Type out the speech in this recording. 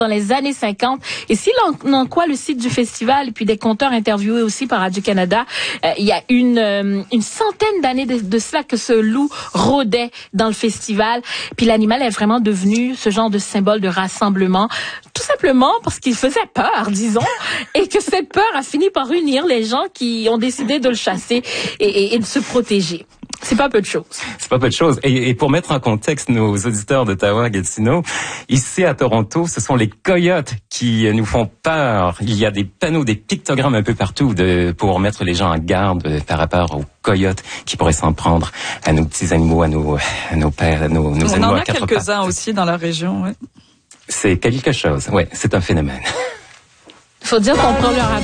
dans les années 50. Et si l'on en croit le site du festival et puis des conteurs interviewés aussi par Radio-Canada, il y a une centaine d'années de cela que ce loup rôdait dans le festival. Puis l'animal est vraiment devenu ce genre de symbole de rassemblement, tout simplement parce qu'il faisait peur, disons, et que cette peur a fini par unir les gens qui ont décidé de le chasser et de se protéger. C'est pas peu de choses. C'est pas peu de choses. Et pour mettre en contexte nos auditeurs d'Ottawa, Gatineau, ici à Toronto, ce sont les coyotes qui nous font peur. Il y a des panneaux, des pictogrammes un peu partout pour mettre les gens en garde par rapport aux coyotes qui pourraient s'en prendre à nos petits animaux, à nos pères, à nos animaux à quatre pattes. On en a quelques-uns aussi dans la région, oui. C'est quelque chose, ouais, c'est un phénomène. Il faut dire qu'on prend leur